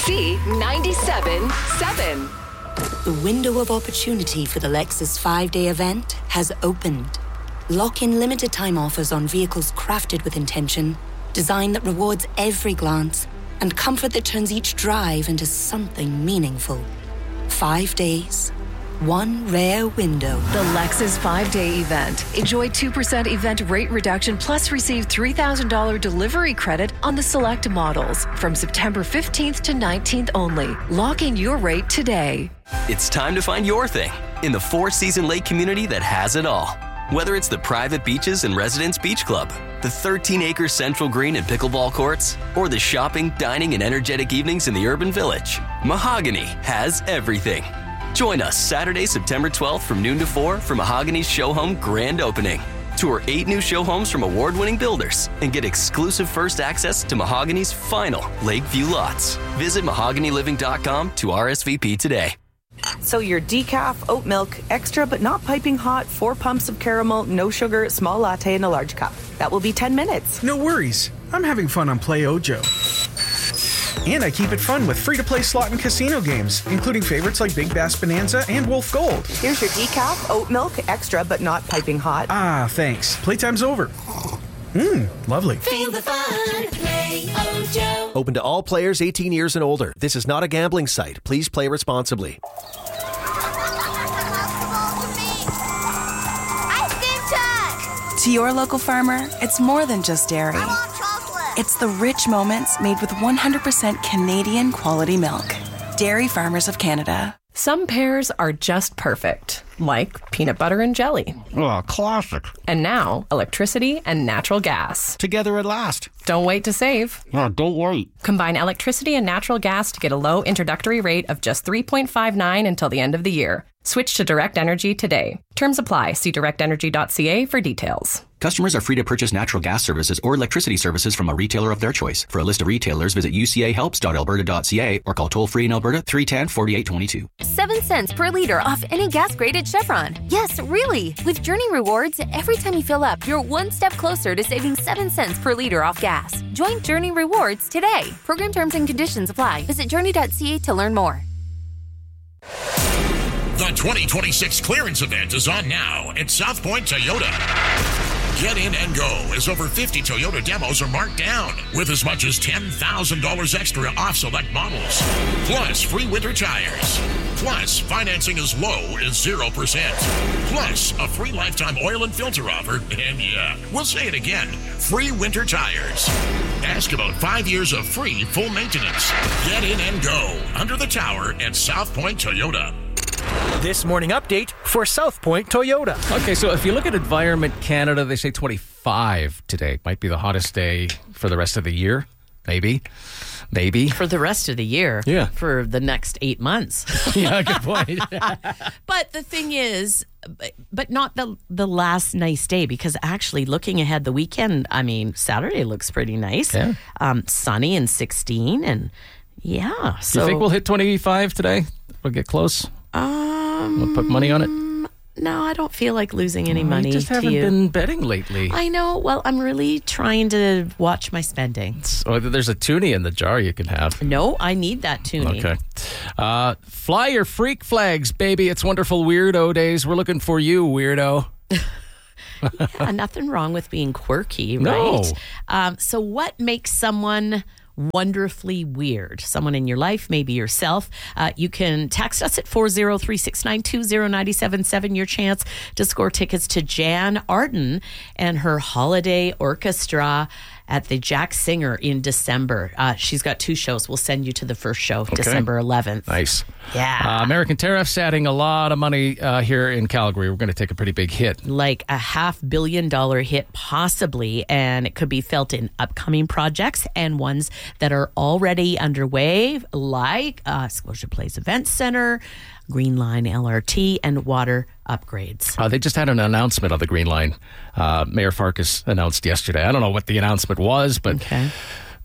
C97.7. The window of opportunity for the Lexus 5-day event has opened. Lock in limited time offers on vehicles crafted with intention, design that rewards every glance, and comfort that turns each drive into something meaningful. 5 days, one rare window. The Lexus 5-day event. Enjoy 2% event rate reduction plus receive $3,000 delivery credit on the select models from September 15th to 19th only. Lock in your rate today. It's time to find your thing in the four-season lake community that has it all. Whether it's the private beaches and Residence Beach Club, the 13-acre Central Green and pickleball courts, or the shopping, dining, and energetic evenings in the urban village, Mahogany has everything. Join us Saturday, September 12th from noon to 4 for Mahogany's show home grand opening. Tour 8 new show homes from award-winning builders and get exclusive first access to Mahogany's final Lakeview lots. Visit MahoganyLiving.com to RSVP today. So your decaf, oat milk, extra but not piping hot, 4 pumps of caramel, no sugar, small latte in a large cup. That will be 10 minutes. No worries. I'm having fun on Play Ojo. And I keep it fun with free-to-play slot and casino games, including favorites like Big Bass Bonanza and Wolf Gold. Here's your decaf, oat milk, extra but not piping hot. Ah, thanks. Playtime's over. Lovely. Feel the fun. Play Ojo. Open to all players 18 years and older. This is not a gambling site. Please play responsibly. To your local farmer, it's more than just dairy. I want chocolate. It's the rich moments made with 100% Canadian quality milk. Dairy Farmers of Canada. Some pairs are just perfect, like peanut butter and jelly. Oh, classic. And now, electricity and natural gas. Together at last. Don't wait to save. Oh, don't wait. Combine electricity and natural gas to get a low introductory rate of just $3.59 until the end of the year. Switch to Direct Energy today. Terms apply. See directenergy.ca for details. Customers are free to purchase natural gas services or electricity services from a retailer of their choice. For a list of retailers, visit ucahelps.alberta.ca or call toll-free in Alberta 310-4822. 7 cents per liter off any gas grade at Chevron. Yes, really. With Journey Rewards, every time you fill up, you're one step closer to saving 7 cents per liter off gas. Join Journey Rewards today. Program terms and conditions apply. Visit journey.ca to learn more. The 2026 clearance event is on now at South Point Toyota. Get in and go as over 50 Toyota demos are marked down with as much as $10,000 extra off select models. Plus free winter tires. Plus financing as low as 0%. Plus a free lifetime oil and filter offer. And yeah, we'll say it again, free winter tires. Ask about 5 years of free full maintenance. Get in and go under the tower at South Point Toyota. This morning update for South Point Toyota. Okay, so if you look at Environment Canada, they say 25 today. Might be the hottest day for the rest of the year. Maybe. For the rest of the year. Yeah. For the next 8 months. Yeah, good point. But the thing is, but not the last nice day, because actually looking ahead the weekend, I mean, Saturday looks pretty nice. Yeah. Sunny and 16 and yeah. So Do you think we'll hit 25 today? We'll get close? We'll put money on it? No, I don't feel like losing any money. You just haven't been betting lately. I know. Well, I'm really trying to watch my spending. So there's a toonie in the jar you can have. No, I need that toonie. Okay. Fly your freak flags, baby. It's Wonderful Weirdo Days. We're looking for you, weirdo. Yeah, nothing wrong with being quirky, No. right? So what makes someone wonderfully weird? Someone in your life, maybe yourself. You can text us at 403-692-0977. Your chance to score tickets to Jan Arden and her holiday orchestra at the Jack Singer in December. She's got 2 shows. We'll send you to the first show, December 11th. Nice. Yeah. American Tariffs adding a lot of money here in Calgary. We're going to take a pretty big hit. Like a $500 million hit, possibly, and it could be felt in upcoming projects and ones that are already underway, like Scotia Place Event Center, Green Line LRT, and water upgrades. They just had an announcement on the Green Line. Mayor Farkas announced yesterday. I don't know what the announcement was, but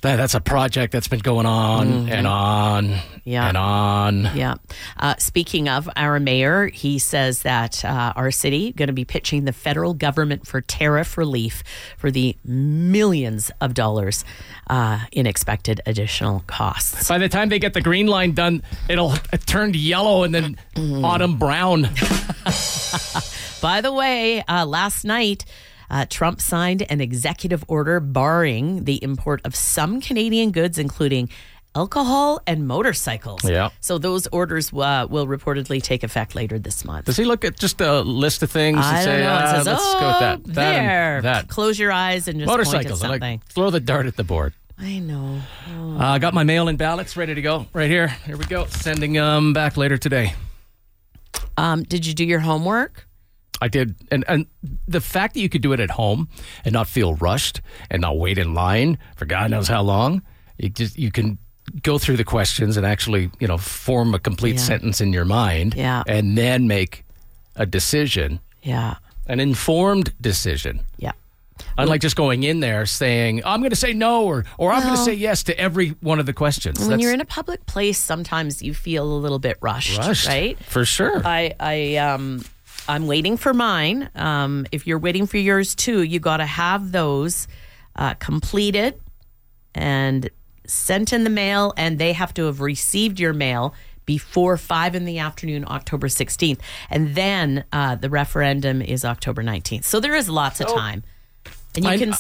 That's a project that's been going on and on and on. Yeah. Speaking of our mayor, he says that our city going to be pitching the federal government for tariff relief for the millions of dollars in expected additional costs. By the time they get the green line done, it'll turn yellow and then autumn brown. By the way, last night, Trump signed an executive order barring the import of some Canadian goods, including alcohol and motorcycles. Yeah. So those orders will reportedly take effect later this month. Does he look at just a list of things I and say, don't know. It says, let's go with that? There. That. Close your eyes and just point at Motorcycles. something. Like, throw the dart at the board. I know. I got my mail-in ballots ready to go right here. Here we go. Sending them back later today. Did you do your homework? I did. And the fact that you could do it at home and not feel rushed and not wait in line for God knows how long, you can go through the questions and actually, form a complete sentence in your mind and then make a decision. Yeah. An informed decision. Yeah. Unlike just going in there saying, I'm going to say no or I'm going to say yes to every one of the questions. When you're in a public place, sometimes you feel a little bit rushed. Right? For sure. I'm waiting for mine. If you're waiting for yours too, you got to have those completed and sent in the mail, and they have to have received your mail before 5 p.m, October 16th. And then the referendum is October 19th. So there is lots of time. And you can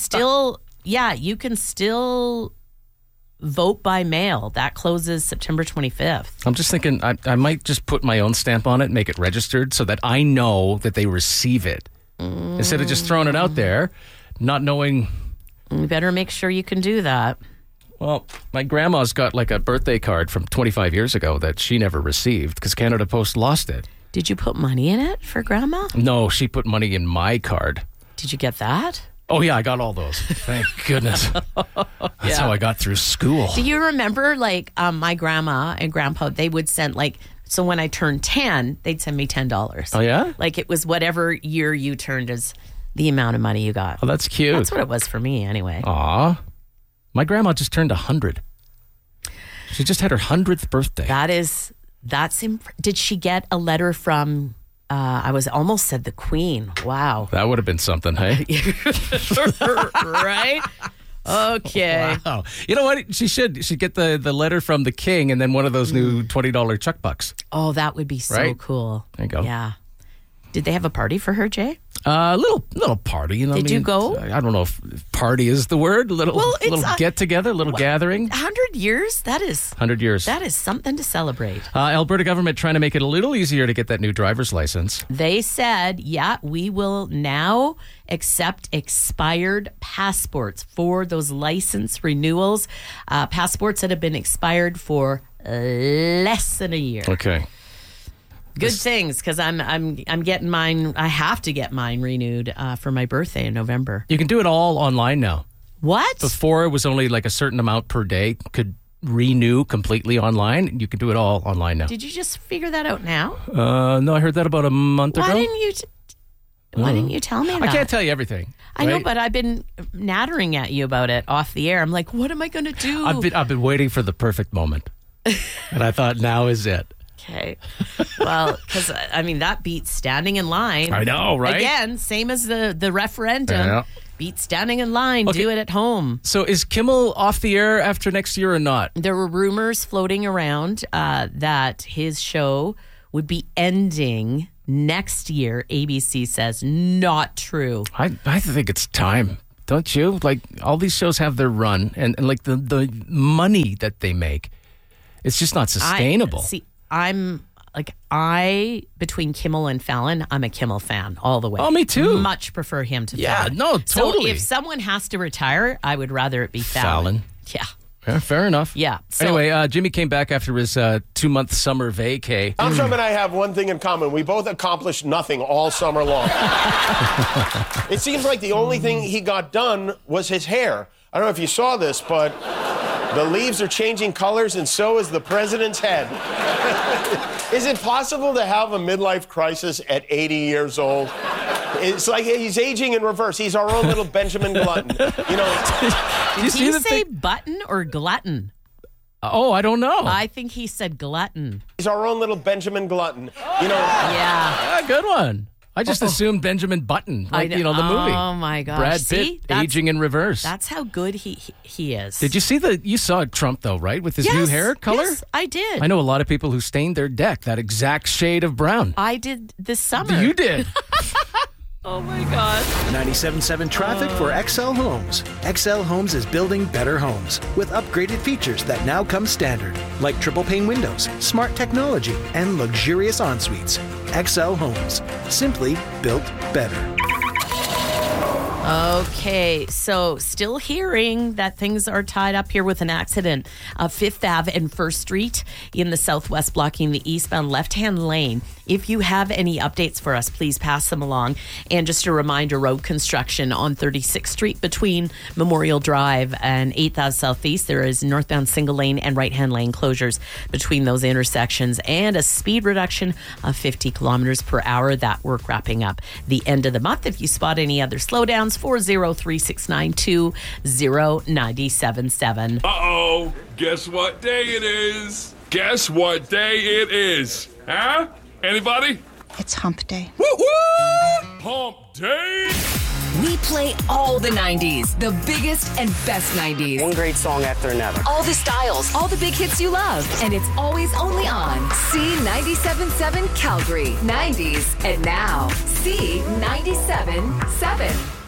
still vote by mail. That closes September 25th. I'm just thinking I might just put my own stamp on it and make it registered so that I know that they receive it. Instead of just throwing it out there, not knowing. You better make sure you can do that. Well, my grandma's got like a birthday card from 25 years ago that she never received because Canada Post lost it. Did you put money in it for Grandma? No, she put money in my card. Did you get that? Oh, yeah, I got all those. Thank goodness. That's how I got through school. Do you remember, my grandma and grandpa, they would send, so when I turned 10, they'd send me $10. Oh, yeah? It was whatever year you turned as the amount of money you got. Oh, that's cute. That's what it was for me, anyway. Aw. My grandma just turned 100. She just had her 100th birthday. Did she get a letter from... I almost said the Queen. Wow. That would have been something, hey? Right? Okay. Wow. You know what? She should get the letter from the King and then one of those new $20 Chuck Bucks. Oh, that would be so cool. There you go. Yeah. Did they have a party for her, Jay? Little party. Did you go? I don't know if party is the word. Little get together, little gathering. 100 years? 100 years. That is something to celebrate. Alberta government trying to make it a little easier to get that new driver's license. They said, we will now accept expired passports for those license renewals. Passports that have been expired for less than a year. Okay. Good things, because I'm getting mine. I have to get mine renewed for my birthday in November. You can do it all online now. What? Before it was only a certain amount per day could renew completely online. You can do it all online now. Did you just figure that out now? No, I heard that about a month ago. Why didn't you tell me that? I can't tell you everything. I know, but I've been nattering at you about it off the air. I'm like, what am I going to do? I've been waiting for the perfect moment, and I thought now is it. Okay. Well, because, that beats standing in line. I know, right? Again, same as the referendum. Yeah. Beats standing in line. Okay. Do it at home. So is Kimmel off the air after next year or not? There were rumors floating around that his show would be ending next year. ABC says not true. I think it's time. Don't you? All these shows have their run and the money that they make. It's just not sustainable. Between Kimmel and Fallon, I'm a Kimmel fan all the way. Oh, me too. Much prefer him to Fallon. Yeah, no, totally. So if someone has to retire, I would rather it be Fallon. Yeah. Yeah, fair enough. Yeah. So, anyway, Jimmy came back after his 2-month summer vacay. Armstrong and I have one thing in common. We both accomplished nothing all summer long. It seems like the only thing he got done was his hair. I don't know if you saw this, but the leaves are changing colors, and so is the president's head. Is it possible to have a midlife crisis at 80 years old? It's like he's aging in reverse. He's our own little Benjamin Glutton. You know. Did he say button or glutton? Oh, I don't know. I think he said glutton. He's our own little Benjamin Glutton. You know. Yeah. Good one. I just assumed Benjamin Button, like, the movie. Oh, my gosh. Brad See? Pitt, aging in reverse. That's how good he is. Did you see you saw Trump, though, right? With his new hair color? Yes, I did. I know a lot of people who stained their deck that exact shade of brown. I did this summer. You did. Oh, my God. 97.7 traffic for XL Homes. XL Homes is building better homes with upgraded features that now come standard, like triple pane windows, smart technology, and luxurious en-suites. XL Homes. Simply built better. Okay, so still hearing that things are tied up here with an accident. Fifth Ave and First Street in the southwest blocking the eastbound left-hand lane. If you have any updates for us, please pass them along. And just a reminder, road construction on 36th Street between Memorial Drive and 8th Ave Southeast. There is northbound single lane and right-hand lane closures between those intersections and a speed reduction of 50 kilometers per hour. That work wrapping up the end of the month. If you spot any other slowdowns, 403-692-0977. Uh-oh, guess what day it is? Guess what day it is? Huh? Anybody? It's hump day. Woo-woo! Hump day! We play all the 90s, the biggest and best 90s. One great song after another. All the styles, all the big hits you love. And it's always only on C97.7 Calgary. 90s and now C97.7.